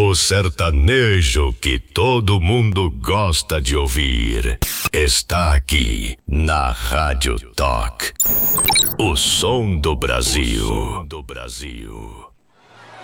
O sertanejo que todo mundo gosta de ouvir está aqui na Rádio Talk. O som do Brasil.